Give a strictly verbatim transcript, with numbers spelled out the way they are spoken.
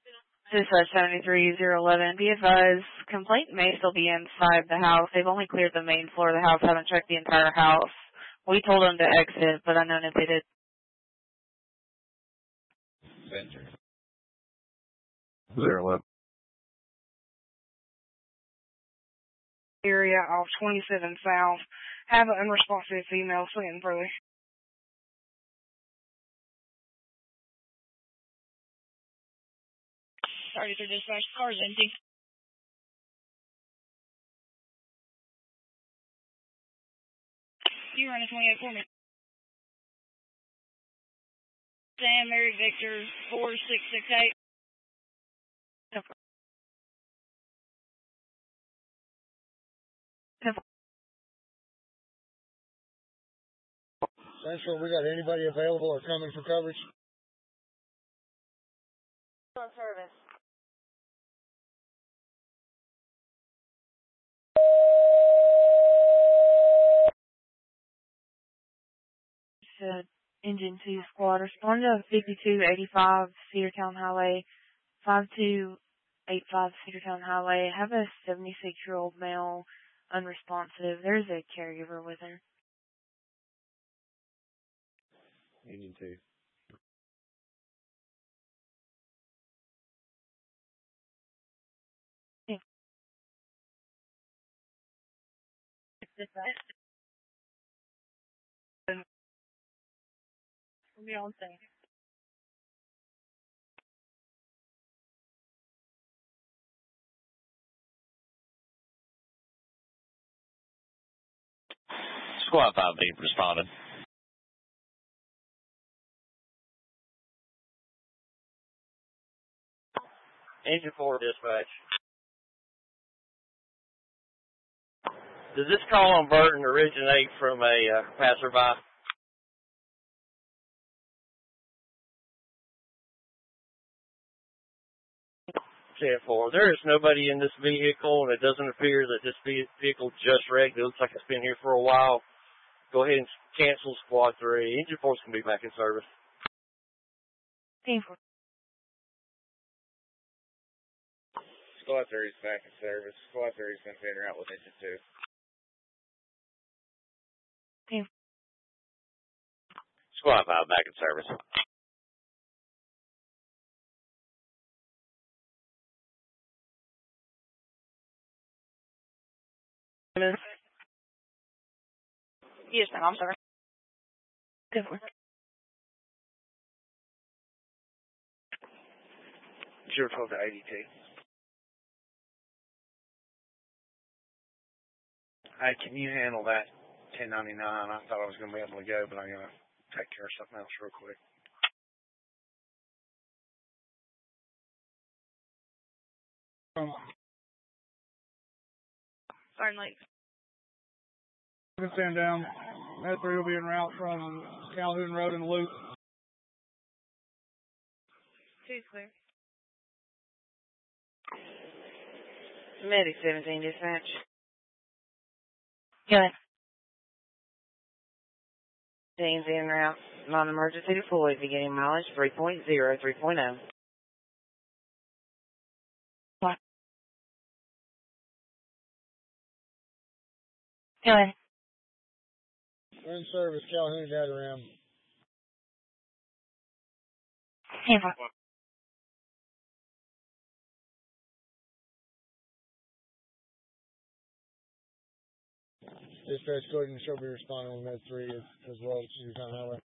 Dispatch seventy-three zero eleven. Be advised, complaint may still be inside the house. They've only cleared the main floor of the house, haven't checked the entire house. We told them to exit, but unknown if they did. Center. Zero eleven. Area off twenty-seven South. Have an unresponsive female sitting further. Sorry for dispatch. Car's empty. You run a twenty-eight for me. Sam, Mary, Victor, four six six eight. Central, we got anybody available or coming for coverage? On service. Said Engine two squad, respond to fifty-two eighty-five Cedartown Highway, five two eight five Cedartown Highway. Have a seventy-six-year-old male unresponsive. There's a caregiver with her. Engine two. Yeah. We'll be on thing. Squad five B responded. Engine four dispatch. Does this call on Burton originate from a uh, passerby? ten four. There is nobody in this vehicle, and it doesn't appear that this vehicle just wrecked. It looks like it's been here for a while. Go ahead and cancel squad three. Engine four can be back in service. ten four. Squad three is back in service. Squad three is going to figure out with engine two. ten four. Squad five back in service. Yes, ma'am. I'm sorry. ten four. zero twelve to eighty-two. Hey, can you handle that ten ninety-nine? I thought I was going to be able to go, but I'm going to take care of something else real quick. Certainly. You can stand down. Med three will be en route from Calhoun Road and Loop. Two's clear. Medic seventeen dispatch. Good. James en route. Non-emergency deployed. Beginning mileage three point zero, three point oh. What? Good. We're in service, Calhoun data ram. ten four. Dispatch, go ahead and show me responding on Med three as, as well as Cedartown Highway.